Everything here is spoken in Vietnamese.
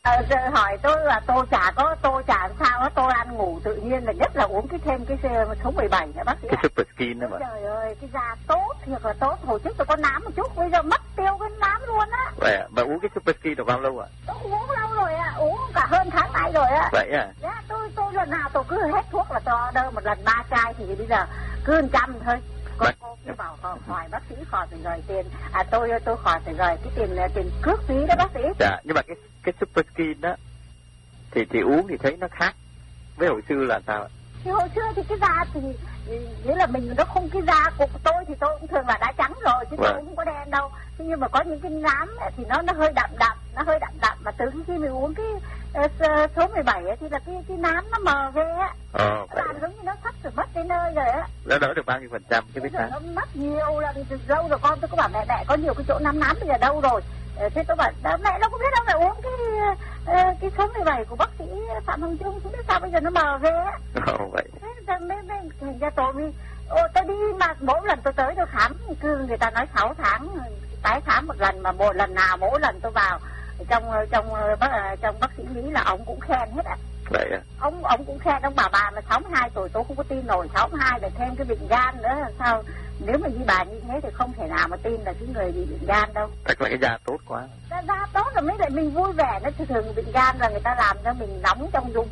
Giờ hỏi tôi là tôi chả sao á, tôi ăn ngủ tự nhiên là nhất là uống thêm cái số 17 nữa bác sĩ. Cái Super Skin đó mà. Trời ơi, cái da tốt thiệt là tốt. Hồi trước tôi có nám một chút, bây giờ mất tiêu cái nám luôn á. Vậy à, bà uống cái Super Skin được bao lâu ạ? Tôi uống lâu rồi ạ, uống cả hơn tháng nay rồi ạ. Vậy à? Dạ, tôi lần nào tôi cứ hết thuốc là cho đơ một lần 3 chai thì bây giờ cứ 100 thôi. Cô cứ bảo hỏi bác sĩ khỏi phải gửi tiền, tôi khỏi phải gửi cái tiền cước phí đó bác sĩ. Dạ, nhưng mà cái Super Skin đó thì uống thì thấy nó khác với hồi xưa là sao ạ? Thì hồi xưa thì cái da thì nghĩa là mình nó không, cái da của tôi thì tôi cũng thường là đã trắng rồi chứ tôi cũng không có đen đâu. Thế nhưng mà có những cái nám thì nó hơi đậm mà từ khi mình uống cái số 17 ấy, thì là cái nám nó mờ ghê á. Làm giống như nó sắp sửa mất cái nơi rồi á. Nó đỡ được bao nhiêu phần trăm chứ biết sao? Nó mất nhiều là lâu rồi. Con tôi có bảo mẹ có nhiều cái chỗ nám bây giờ đâu rồi. Thế tôi bảo mẹ nó cũng biết đâu, phải uống cái số 17 của bác sĩ Phạm Hồng Trung, không biết sao bây giờ nó mờ ghê á. Vậy. Thế mới thành ra tôi tôi đi mà mỗi lần tôi tới tôi khám cứ người ta nói 6 tháng tái khám một lần, mà một lần nào mỗi lần tôi vào trong bác sĩ Lý là ông cũng khen hết ạ. Vậy à? Ông cũng khen, ông bảo bà mà 62 tuổi tôi không có tin nổi, 62 lại thêm cái bệnh gan nữa là sao? Nếu mà như bà như thế thì không thể nào mà tin là cái người bị bệnh gan đâu. Chắc là cái da tốt quá. Da tốt rồi mới lại mình vui vẻ, nó thường bệnh gan là người ta làm cho mình nóng trong dung